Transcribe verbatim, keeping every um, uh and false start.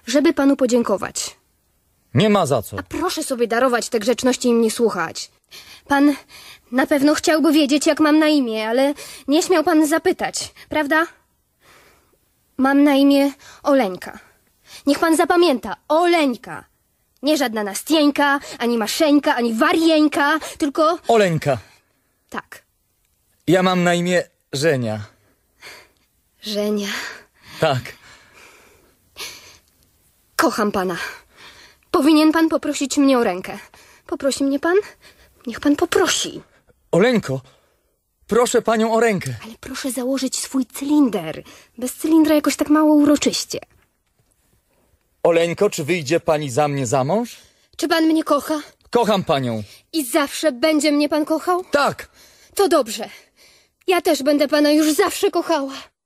żeby panu podziękować. Nie ma za co. A proszę sobie darować te grzeczności i mnie słuchać. Pan na pewno chciałby wiedzieć, jak mam na imię, ale nie śmiał pan zapytać, prawda? Mam na imię Oleńka. Niech pan zapamięta, Oleńka. Nie żadna Nastieńka, ani Maszeńka, ani Warieńka, tylko... Oleńka. Tak, Ja mam na imię Żenia. Żenia. Tak. Kocham pana. Powinien pan poprosić mnie o rękę. Poprosi mnie pan? Niech pan poprosi. Oleńko, proszę panią o rękę. Ale proszę założyć swój cylinder. Bez cylindra jakoś tak mało uroczyście. Oleńko, czy wyjdzie pani za mnie za mąż? Czy pan mnie kocha? Kocham panią. I zawsze będzie mnie pan kochał? Tak. To dobrze. Ja też będę pana już zawsze kochała.